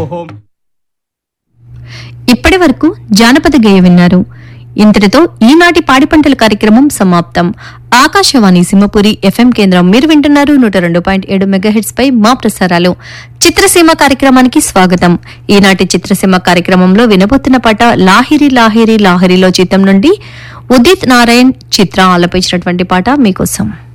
ఇప్పటి వరకు జానపద గేయ విన్నారు. ఇంతటితో ఈనాటి పాడి పంటల కార్యక్రమం సమాప్తం. ఆకాశవాణి సింహపురి ఎఫ్ఎం కేంద్రం. మీరు వింటున్నారు 102.7 మెగాహెర్ట్జ్ పై మా ప్రసారాలు. చిత్రసీమ కార్యక్రమానికి స్వాగతం. ఈనాటి చిత్రసీమ కార్యక్రమంలో వినబోతున్న పాట లాహిరి లాహిరి లాహిరిలో చిత్రం నుండి ఉదిత్ నారాయణ్ చిత్ర ఆలపించినటువంటి పాట మీకోసం.